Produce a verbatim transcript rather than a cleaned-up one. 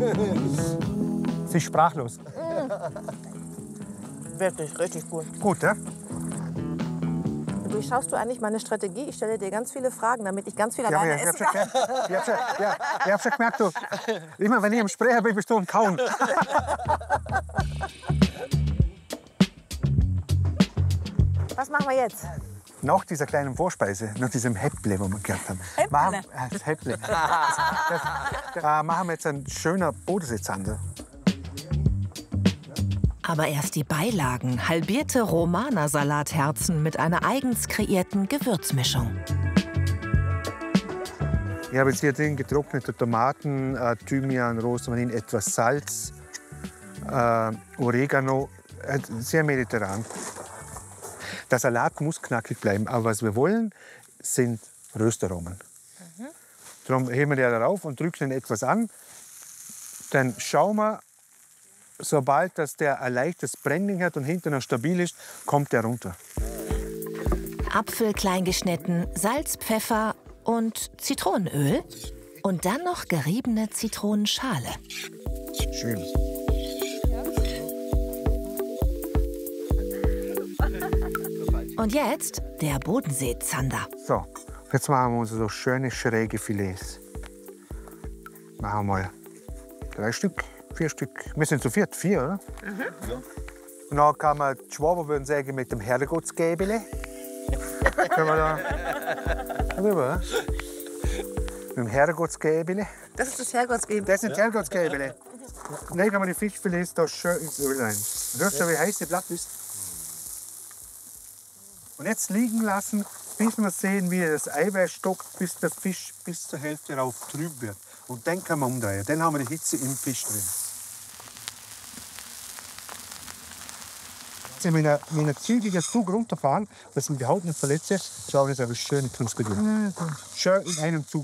Sie ist sprachlos. Wirklich, richtig gut. Gut, ja? Durchschaust du eigentlich meine Strategie? Ich stelle dir ganz viele Fragen, damit ich ganz viel Ja, alleine ja, ich essen hab schon kann. gemerkt, ich hab schon, ja, ich hab schon gemerkt, du, immer wenn ich am Sprecher bin, bist du am Kauen. Was machen wir jetzt? Nach dieser kleinen Vorspeise, nach diesem Häpple, wo wir gehabt haben, Häpple? machen, äh, das Häpple. Das, das, äh, machen wir jetzt einen schönen Bodenseezander. Aber erst die Beilagen, halbierte Romana-Salatherzen mit einer eigens kreierten Gewürzmischung. Ich habe jetzt hier drin getrocknete Tomaten, äh, Thymian, Rosmarin, etwas Salz, äh, Oregano, äh, sehr mediterran. Der Salat muss knackig bleiben, aber was wir wollen, sind Röstaromen. Mhm. Darum heben wir den darauf und drücken ihn etwas an. Dann schauen wir, sobald dass der ein leichtes Brennen hat und hinten noch stabil ist, kommt der runter. Apfel klein geschnitten, Salz, Pfeffer und Zitronenöl. Und dann noch geriebene Zitronenschale. Schön. Und jetzt der Bodenseezander. So, jetzt machen wir uns so schöne schräge Filets. Machen wir mal drei Stück, vier Stück. Wir sind zu viert, vier, oder? Mhm. Ja. Und dann kann man, die Schwaben würden sagen, mit dem Herrgottsgäbele. Können wir da rüber, oder? Mit dem Herrgottsgäbele. Das ist das Herrgottsgäbele. Das sind ja. Herrgottsgäbele. Und dann kann man die Fischfilets da schön ins Öl rein. Hörst du, wie heiß das Blatt ist? Und jetzt liegen lassen, bis wir sehen, wie das Eiweiß stockt, bis der Fisch bis zur Hälfte rauf trüb wird. Und dann kann man umdrehen. Dann haben wir die Hitze im Fisch drin. Jetzt mit einer, mit einer zügigen Zug runterfahren, dass ich die Haut nicht verletze, schauen wir jetzt aber schön transpirieren. Schön in einem Zug.